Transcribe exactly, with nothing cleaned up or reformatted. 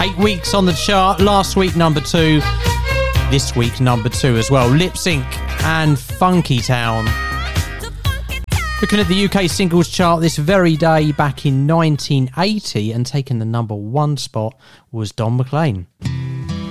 Eight weeks on the chart. Last week, number two. This week, number two as well. Lip Sync and Funky Town. Looking at the U K singles chart this very day back in nineteen eighty and taking the number one spot was Don McLean.